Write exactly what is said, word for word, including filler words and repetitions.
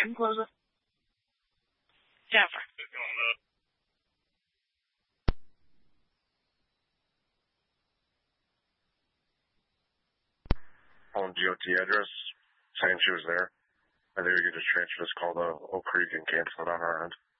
can close it. Jennifer. On D O T address, saying she was there. I think we could just transfer this call to Oak Creek and cancel it on our end.